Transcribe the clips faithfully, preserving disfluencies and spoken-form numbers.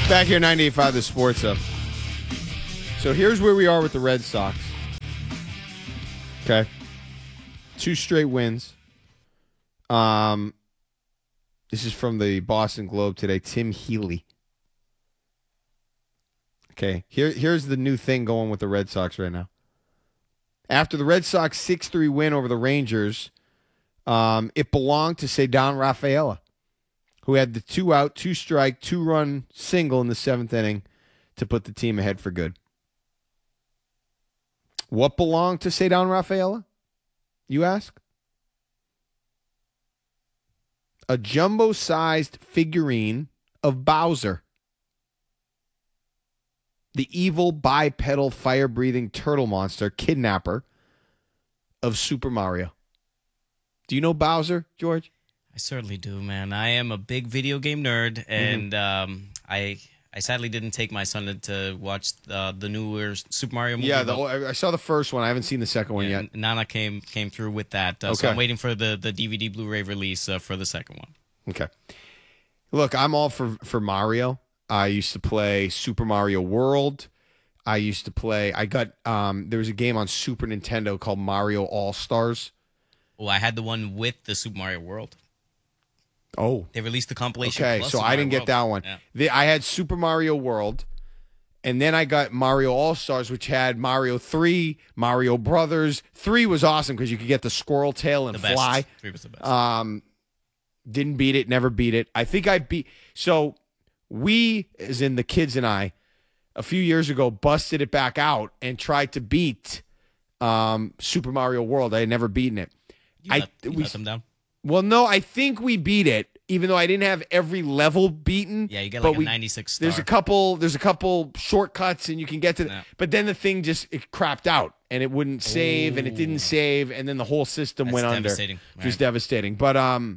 Back here, ninety-eight point five The Sports Hub. So here's where we are with the Red Sox. Okay. Two straight wins. Um, This is from the Boston Globe today. Tim Healy. Okay, here, here's the new thing going with the Red Sox right now. After the Red Sox six three win over the Rangers, um, it belonged to Ceddanne Rafaela, who had the two-out, two-strike, two-run single in the seventh inning to put the team ahead for good. What belonged to Ceddanne Rafaela, you ask? A jumbo-sized figurine of Bowser, the evil bipedal fire-breathing turtle monster kidnapper of Super Mario. Do you know Bowser, George? I certainly do, man. I am a big video game nerd, and mm-hmm. um, I I sadly didn't take my son to, to watch uh, the newer Super Mario movie. Yeah, the, I saw the first one. I haven't seen the second one yeah, yet. Nana came came through with that, uh, okay. so I'm waiting for the, the D V D Blu-ray release uh, for the second one. Okay. Look, I'm all for, for Mario. I used to play Super Mario World. I used to play, I got, um, there was a game on Super Nintendo called Mario All-Stars. Oh, I had the one with the Super Mario World. Oh. They released the compilation. Okay, plus so Super I Mario didn't get World. that one. Yeah. The, I had Super Mario World, and then I got Mario All-Stars, which had Mario three, Mario Brothers. three was awesome because you could get the squirrel tail and the best. fly. three was the best. Um, didn't beat it, never beat it. I think I beat, so we, as in the kids and I, a few years ago, busted it back out and tried to beat um, Super Mario World. I had never beaten it. You I let, you we, let them down? Well, no, I think we beat it, even though I didn't have every level beaten. Yeah, you get but like a we, ninety-six star. There's a couple. There's a couple shortcuts, and you can get to. Yeah. But then the thing just it crapped out, and it wouldn't save, Ooh. and it didn't save, and then the whole system That's went devastating. under. It was Right. devastating. But um,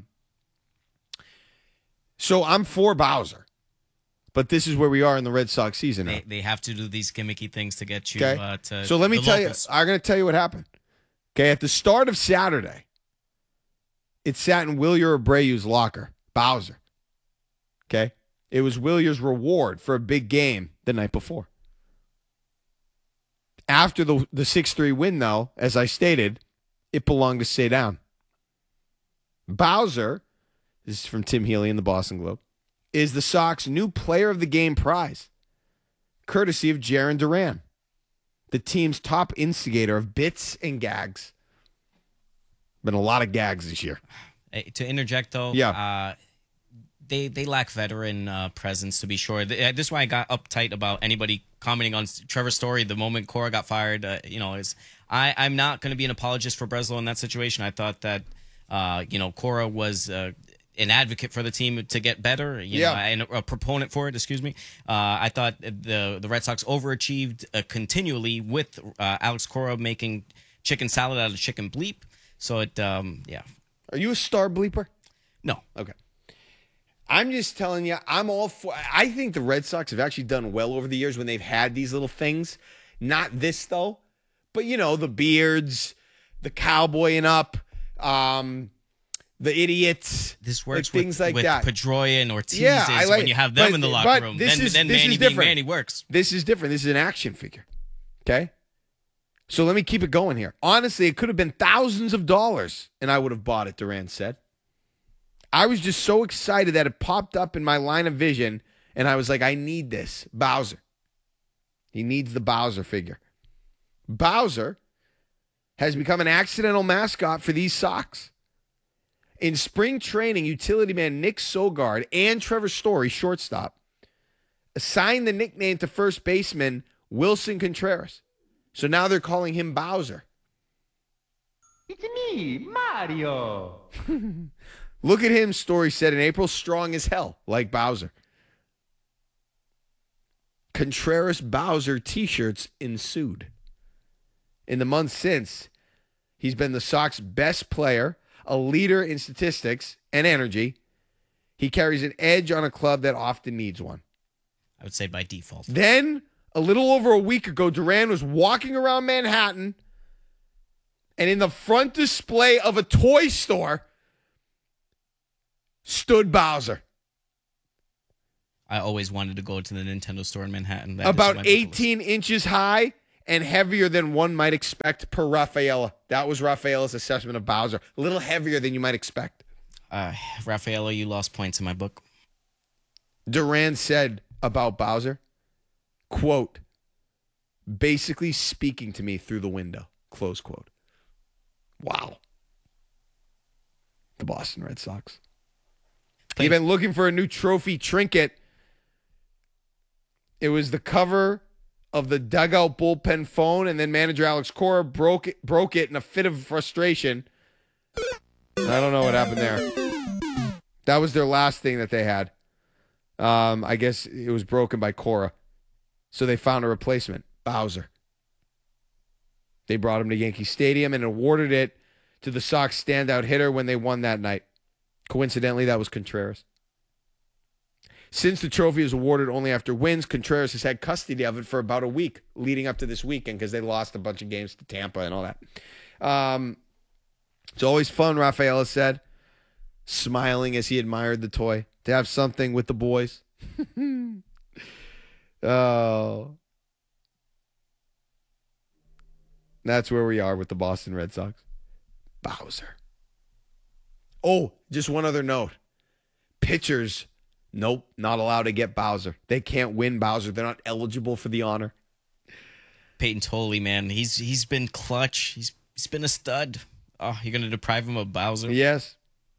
so I'm for Bowser, but this is where we are in the Red Sox season now. They, they have to do these gimmicky things to get you Okay. uh, to. So let me the tell locals. you. I'm going to tell you what happened. Okay, at the start of Saturday, it sat in Wilyer Abreu's locker. Bowser. Okay, it was Wilyer's reward for a big game the night before. After the the six three win, though, as I stated, it belonged to Ceddanne. Bowser, this is from Tim Healy in the Boston Globe, is the Sox new player of the game prize, courtesy of Jarren Duran, the team's top instigator of bits and gags. Been a lot of gags this year. Hey, to interject, though, Yeah. uh, they they lack veteran uh, presence, to be sure. Th- uh, This is why I got uptight about anybody commenting on Trevor's story the moment Cora got fired. Uh, you know, is I, I'm not going to be an apologist for Breslow in that situation. I thought that, uh, you know, Cora was uh, an advocate for the team to get better, you Yeah. know, and a, a proponent for it, excuse me. Uh, I thought the, the Red Sox overachieved uh, continually with uh, Alex Cora making chicken salad out of chicken bleep. So it, um, yeah. Are you a star bleeper? No. Okay. I'm just telling you, I'm all for. I think the Red Sox have actually done well over the years when they've had these little things. Not this, though. But, you know, the beards, the cowboying up, um, the idiots. This works like, things with, like with that. Pedroia and Ortiz Yeah, I like- when you have them but- in the locker but room. this Then, is- then this Manny is being different. Manny works. This is different. This is an action figure. Okay? So let me keep it going here. Honestly, it could have been thousands of dollars, and I would have bought it, Duran said. I was just so excited that it popped up in my line of vision, and I was like, I need this. Bowser. He needs the Bowser figure. Bowser has become an accidental mascot for these Sox. In spring training, utility man Nick Sogard and Trevor Story, shortstop, assigned the nickname to first baseman Wilson Contreras. So now they're calling him Bowser. It's me, Mario. Look at him, Story said in April, strong as hell, like Bowser. Contreras Bowser t-shirts ensued. In the months since, he's been the Sox best player, a leader in statistics and energy. He carries an edge on a club that often needs one. I would say by default. Then, a little over a week ago, Duran was walking around Manhattan, and in the front display of a toy store stood Bowser. I always wanted to go to the Nintendo store in Manhattan. That is my About bucket list. eighteen inches high and heavier than one might expect per Rafaela. That was Rafaela's assessment of Bowser. A little heavier than you might expect. Uh, Rafaela, you lost points in my book. Duran said about Bowser, quote, basically speaking to me through the window, close quote. Wow. The Boston Red Sox. You've been looking for a new trophy trinket. It was the cover of the dugout bullpen phone, and then manager Alex Cora broke it, broke it in a fit of frustration. I don't know what happened there. That was their last thing that they had. Um, I guess it was broken by Cora. So they found a replacement, Bowser. They brought him to Yankee Stadium and awarded it to the Sox standout hitter when they won that night. Coincidentally, that was Contreras. Since the trophy is awarded only after wins, Contreras has had custody of it for about a week leading up to this weekend because they lost a bunch of games to Tampa and all that. Um, it's always fun, Rafaela said, smiling as he admired the toy, to have something with the boys. Oh. That's where we are with the Boston Red Sox. Bowser. Oh, just one other note. Pitchers, nope, not allowed to get Bowser. They can't win Bowser. They're not eligible for the honor. Peyton Tolley, man, he's he's been clutch. He's he's been a stud. Oh, you're gonna deprive him of Bowser? Yes.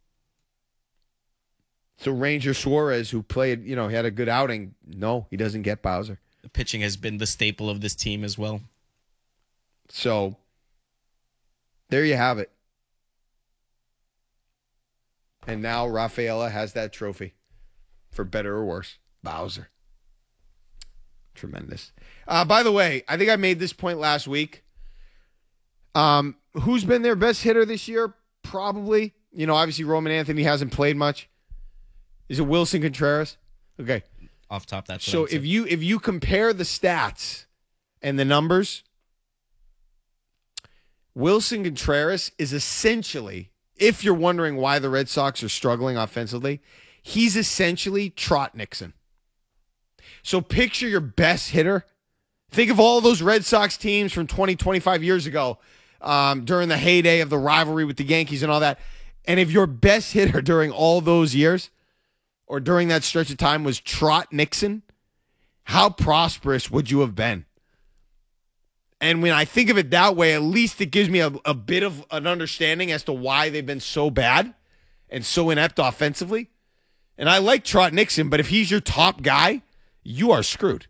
So Ranger Suarez, who played, you know, he had a good outing. No, he doesn't get Bowser. The pitching has been the staple of this team as well. So there you have it. And now Rafaela has that trophy. For better or worse. Bowser. Tremendous. Uh, by the way, I think I made this point last week. Um, who's been their best hitter this year? Probably. You know, obviously Roman Anthony hasn't played much. Is it Wilson Contreras? Okay. Off top, that's what So I would if say. you if you compare the stats and the numbers, Wilson Contreras is essentially, if you're wondering why the Red Sox are struggling offensively, he's essentially Trot Nixon. So picture your best hitter. Think of all those Red Sox teams from twenty, twenty-five years ago um, during the heyday of the rivalry with the Yankees and all that. And if your best hitter during all those years or during that stretch of time was Trot Nixon, how prosperous would you have been? And when I think of it that way, at least it gives me a, a bit of an understanding as to why they've been so bad and so inept offensively. And I like Trot Nixon, but if he's your top guy, you are screwed.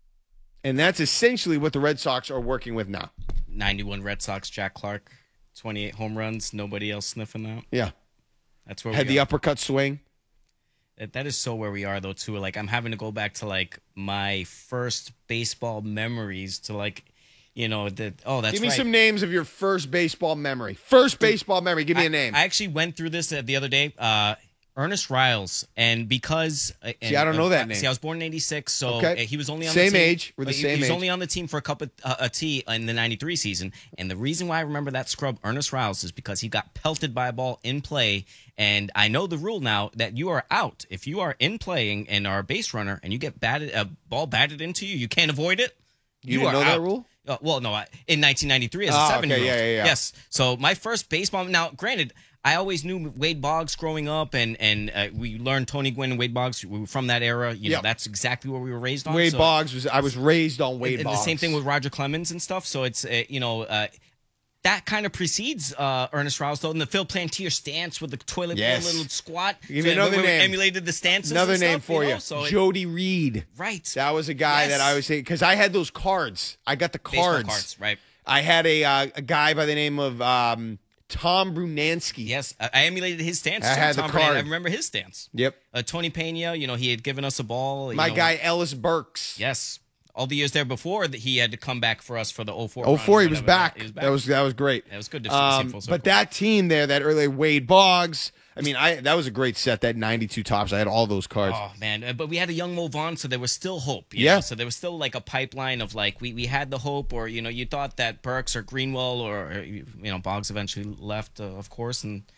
And that's essentially what the Red Sox are working with now. ninety-one Red Sox, Jack Clark, twenty-eight home runs, nobody else sniffing that. Yeah. That's where Had we the are. uppercut swing. That, that is so where we are, though, too. Like, I'm having to go back to, like, my first baseball memories to, like, you know, the, oh, that's Give me right. some names of your first baseball memory. First baseball memory. Give me I, a name. I actually went through this uh, the other day. Uh, Ernest Riles, and because uh, and, See, I don't know that uh, name. See, I was born in eighty-six, so Okay. uh, he was only on Same the team. age. We're the uh, he- same He was age. only on the team for a cup of uh, a tea in the ninety-three season, and the reason why I remember that scrub, Ernest Riles, is because he got pelted by a ball in play, and I know the rule now that you are out if you are in playing and are a base runner and you get batted a ball batted into you, you can't avoid it. You didn't are know that out. rule? Uh, well, no, I, in nineteen ninety-three as Oh, a okay, seven-year-old. yeah, yeah, yeah. Yes. So my first baseball. Now, granted, I always knew Wade Boggs growing up, and and uh, we learned Tony Gwynn and Wade Boggs. We were from that era. You know, Yep. that's exactly what we were raised on. Wade so, Boggs was. I was raised on Wade and Boggs. the same thing with Roger Clemens and stuff. So it's uh, you know. Uh, that kind of precedes uh, Ernest Riles, though, and the Phil Plantier stance with the toilet Yes. bowl little squat. Give so me another we- we name. Emulated the stances. Another and name stuff, for you. you. Know? So it- Jody Reed. right. That was a guy Yes. that I was saying because I had those cards. I got the Baseball cards. cards, right? I had a uh, a guy by the name of um, Tom Brunansky. Yes, I I emulated his stance. I too, had the Tom Brady. card. I remember his stance. Yep. Uh, Tony Pena, you know, he had given us a ball. you My know. guy Ellis Burks. Yes. All the years there before that he had to come back for us for the oh four. Oh four, run or he was whatever. back. He was back. That was that was great. That was good to see Um, full circle. but that team there, that early Wade Boggs. I mean, I that was a great set. That ninety-two tops. I had all those cards. Oh man, Uh, but we had a young Mo Vaughn, so there was still hope. you Yeah. know? So there was still like a pipeline of like we, we had the hope, or you know, you thought that Burks or Greenwell or, or you know Boggs eventually left, uh, of course, and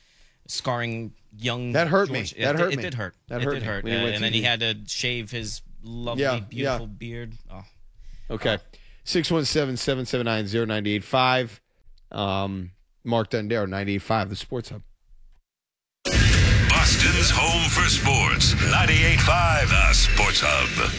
scarring young. That hurt George. me. That it, hurt it, me. It did hurt. That it hurt did me hurt. when he Uh, went and to then the- he had to shave his lovely, Yeah, beautiful yeah. beard. Oh. Okay. six one seven, seven seven nine, zero nine eight five. Um, Mark Dundero, ninety-eight point five, the Sports Hub. Boston's home for sports. ninety-eight point five, the Sports Hub.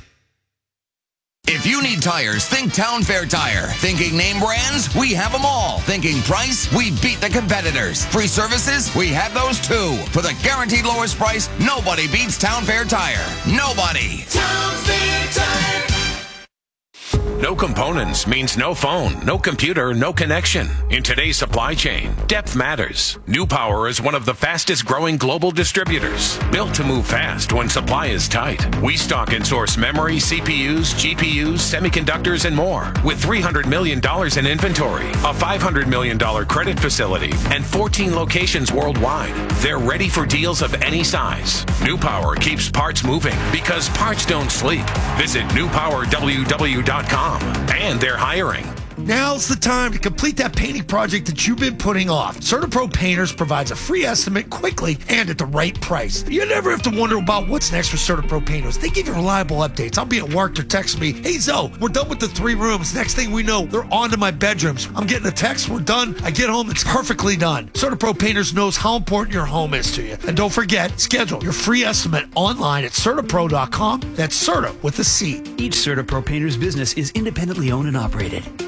If you need tires, think Town Fair Tire. Thinking name brands? We have them all. Thinking price? We beat the competitors. Free services? We have those too. For the guaranteed lowest price, nobody beats Town Fair Tire. Nobody. Town Fair Tire. No components means no phone, no computer, no connection. In today's supply chain, depth matters. New Power is one of the fastest growing global distributors, built to move fast when supply is tight. We stock and source memory, C P Us, G P Us, semiconductors, and more. With three hundred million dollars in inventory, a five hundred million dollars credit facility, and fourteen locations worldwide, they're ready for deals of any size. New Power keeps parts moving because parts don't sleep. Visit new power w w dot com. And they're hiring. Now's the time to complete that painting project that you've been putting off. CertaPro Painters provides a free estimate quickly and at the right price. You never have to wonder about what's next for CertaPro Painters. They give you reliable updates. I'll be at work, they're texting me, hey Zoe, we're done with the three rooms. Next thing we know, they're on to my bedrooms. I'm getting a text, we're done. I get home, it's perfectly done. CertaPro Painters knows how important your home is to you. And don't forget, schedule your free estimate online at CertaPro dot com. That's Certa with a C. Each CertaPro Painter's business is independently owned and operated.